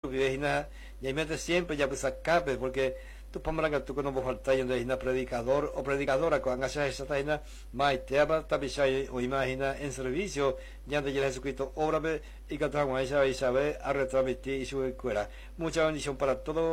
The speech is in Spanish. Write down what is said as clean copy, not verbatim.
vivejina, y mete siempre ya pues escape, porque tu pamaraga tu no falta yendo de predicador o predicadora con esa esa taina, mai te aba tabishay o imagina en servicio, ya de Jesucristo, obra y que trajo a esa Isabel a retransmitir y su escuela. Mucha bendición para todos.